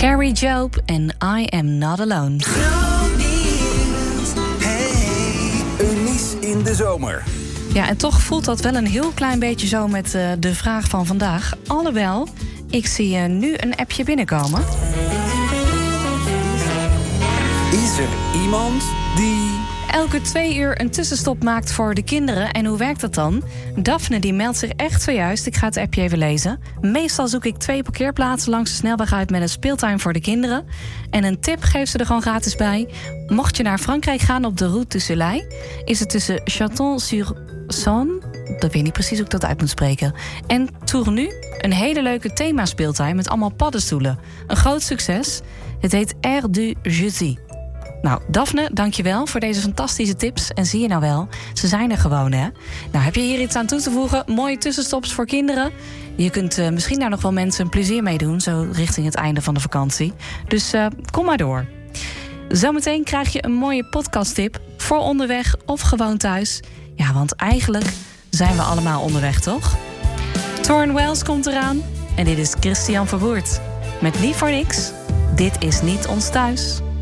Carrie Job en I Am Not Alone. Eunice in de zomer. Ja, en toch voelt dat wel een heel klein beetje zo met de vraag van vandaag. Alhoewel, ik zie nu een appje binnenkomen. Is er iemand die... Elke 2 uur een tussenstop maakt voor de kinderen. En hoe werkt dat dan? Daphne die meldt zich echt zojuist. Ik ga het appje even lezen. Meestal zoek ik 2 parkeerplaatsen langs de snelweg uit met een speeltuin voor de kinderen. En een tip geeft ze er gewoon gratis bij. Mocht je naar Frankrijk gaan op de Route du Soleil, is het tussen Chatons-sur-Saône, dat weet niet precies hoe ik dat uit moet spreken, en Tournu een hele leuke themaspeeltuin met allemaal paddenstoelen. Een groot succes. Het heet Air du Jeudi. Nou, Daphne, dankjewel voor deze fantastische tips. En zie je nou wel, ze zijn er gewoon, hè? Nou, heb je hier iets aan toe te voegen? Mooie tussenstops voor kinderen. Je kunt misschien daar nog wel mensen een plezier mee doen, zo richting het einde van de vakantie. Dus kom maar door. Zometeen krijg je een mooie podcasttip voor onderweg of gewoon thuis. Ja, want eigenlijk zijn we allemaal onderweg, toch? Torn Wells komt eraan en dit is Christian Verwoerd. Met Lief voor niks, dit is niet ons thuis.